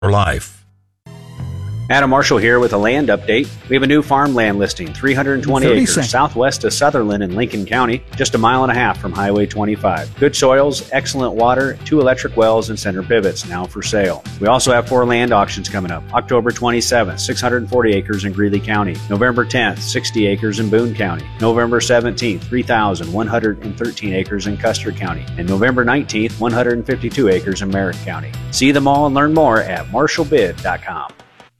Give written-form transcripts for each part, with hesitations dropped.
for life. Adam Marshall here with a land update. We have a new farmland listing, 320 acres southwest of Sutherland in Lincoln County, just a mile and a half from Highway 25. Good soils, excellent water, 2 electric wells, and center pivots now for sale. We also have 4 land auctions coming up. October 27th, 640 acres in Greeley County. November 10th, 60 acres in Boone County. November 17th, 3,113 acres in Custer County. And November 19th, 152 acres in Merritt County. See them all and learn more at marshallbid.com.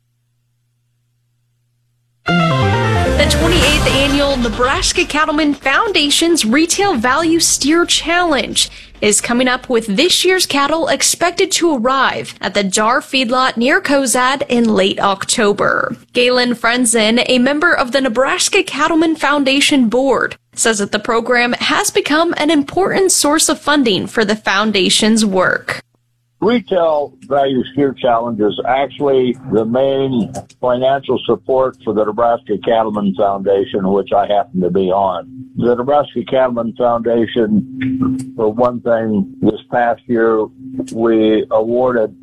The 28th Annual Nebraska Cattlemen Foundation's Retail Value Steer Challenge is coming up, with this year's cattle expected to arrive at the Jar feedlot near Cozad in late October. Galen Frenzen, a member of the Nebraska Cattlemen Foundation board, says that the program has become an important source of funding for the foundation's work. Retail Value Steer Challenge is actually the main financial support for the Nebraska Cattlemen Foundation, which I happen to be on. The Nebraska Cattlemen Foundation, for one thing, this past year, we awarded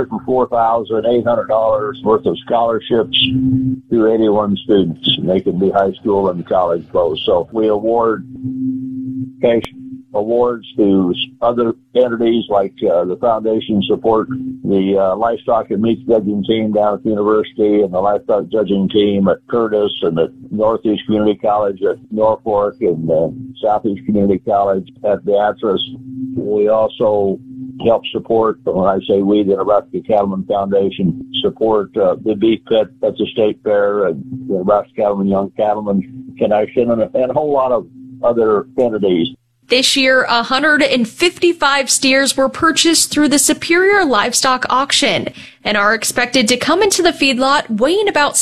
$104,800 worth of scholarships to 81 students. And they can be high school and college both. So we award cash awards to other entities like the foundation support the livestock and meat judging team down at the university, and the livestock judging team at Curtis, and at Northeast Community College at Norfolk, and Southeast Community College at Beatrice. We also help support, when I say we, the Nebraska Cattlemen Foundation, support the beef pit at the state fair, and the Nebraska Cattlemen Young Cattlemen Connection, and a whole lot of other entities. This year, 155 steers were purchased through the Superior Livestock Auction and are expected to come into the feedlot weighing about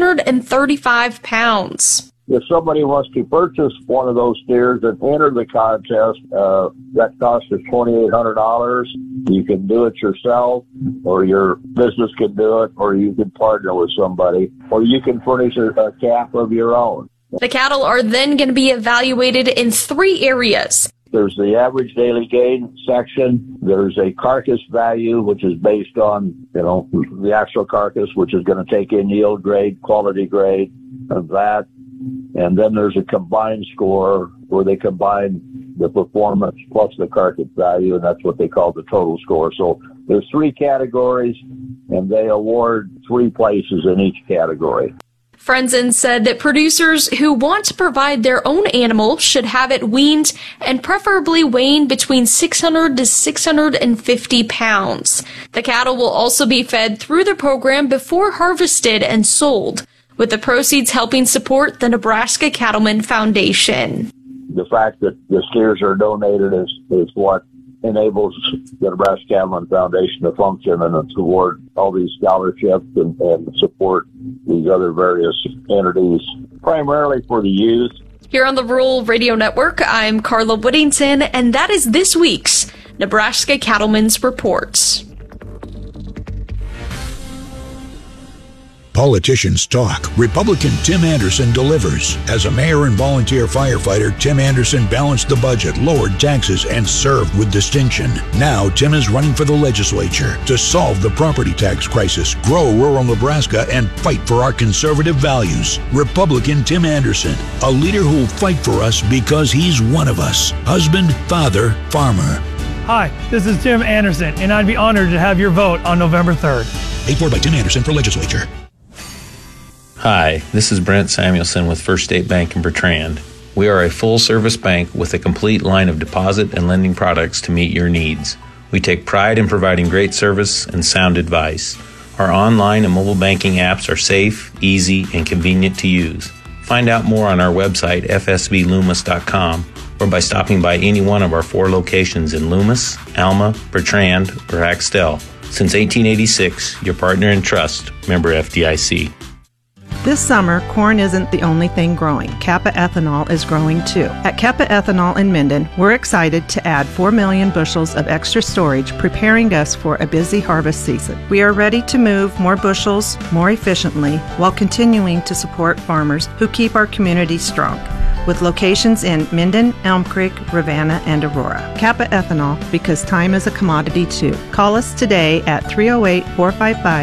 635 pounds. If somebody wants to purchase one of those steers and enter the contest, that cost is $2,800. You can do it yourself, or your business can do it, or you can partner with somebody, or you can furnish a calf of your own. The cattle are then going to be evaluated in 3 areas. There's the average daily gain section. There's a carcass value, which is based on, the actual carcass, which is going to take in yield grade, quality grade, and that. And then there's a combined score where they combine the performance plus the carcass value, and that's what they call the total score. So there's 3 categories, and they award 3 places in each category. Frenzen said that producers who want to provide their own animal should have it weaned and preferably weighing between 600 to 650 pounds. The cattle will also be fed through the program before harvested and sold, with the proceeds helping support the Nebraska Cattlemen Foundation. The fact that the steers are donated is what enables the Nebraska Cattlemen Foundation to function and to award all these scholarships and support these other various entities, primarily for the youth. Here on the Rural Radio Network, I'm Carla Whittington, and that is this week's Nebraska Cattlemen's Reports. Politicians talk. Republican Tim Anderson delivers. As a mayor and volunteer firefighter, Tim Anderson balanced the budget, lowered taxes, and served with distinction. Now, Tim is running for the legislature to solve the property tax crisis, grow rural Nebraska, and fight for our conservative values. Republican Tim Anderson, a leader who will fight for us because he's one of us. Husband, father, farmer. Hi, this is Tim Anderson, and I'd be honored to have your vote on November 3rd. Paid for by Tim Anderson for legislature. Hi, this is Brent Samuelson with First State Bank in Bertrand. We are a full-service bank with a complete line of deposit and lending products to meet your needs. We take pride in providing great service and sound advice. Our online and mobile banking apps are safe, easy, and convenient to use. Find out more on our website, fsbloomis.com, or by stopping by any one of our 4 locations in Loomis, Alma, Bertrand, or Axtell. Since 1886, your partner in trust, member FDIC. This summer, corn isn't the only thing growing. Kappa Ethanol is growing too. At Kappa Ethanol in Minden, we're excited to add 4 million bushels of extra storage, preparing us for a busy harvest season. We are ready to move more bushels more efficiently while continuing to support farmers who keep our community strong. with locations in Minden, Elm Creek, Ravenna, and Aurora. Kappa Ethanol, because time is a commodity too. Call us today at 308-455